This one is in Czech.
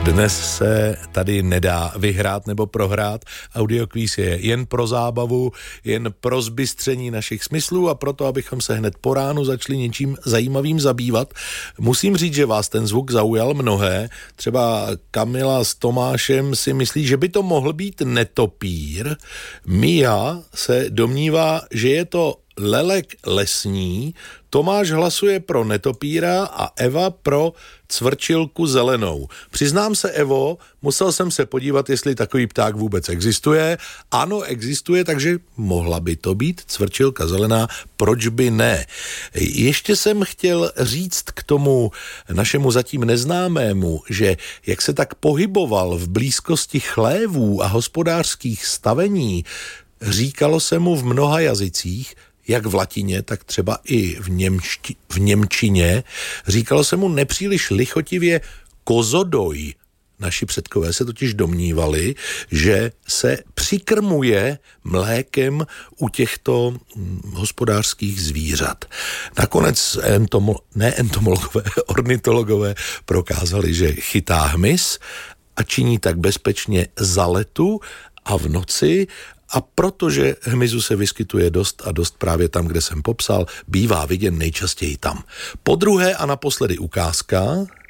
Dnes se tady nedá vyhrát nebo prohrát. Audiokvíz je jen pro zábavu, jen pro zbystření našich smyslů a proto, abychom se hned po ránu začali něčím zajímavým zabývat. Musím říct, že vás ten zvuk zaujal mnohé. Třeba Kamila s Tomášem si myslí, že by to mohl být netopír. Mia se domnívá, že je to lelek lesní, Tomáš hlasuje pro netopíra a Eva pro cvrčilku zelenou. Přiznám se, Evo, musel jsem se podívat, jestli takový pták vůbec existuje. Ano, existuje, takže mohla by to být cvrčilka zelená, proč by ne? Ještě jsem chtěl říct k tomu našemu zatím neznámému, že jak se tak pohyboval v blízkosti chlévů a hospodářských stavení, říkalo se mu v mnoha jazycích, jak v latině, tak třeba i v němčině, říkalo se mu nepříliš lichotivě kozodoj. Naši předkové se totiž domnívali, že se přikrmuje mlékem u těchto hospodářských zvířat. Nakonec ornitologové prokázali, že chytá hmyz a činí tak bezpečně za letu a v noci. A protože hmyzu se vyskytuje dost a dost právě tam, kde jsem popsal, bývá viděn nejčastěji tam. Podruhé a naposledy ukázka.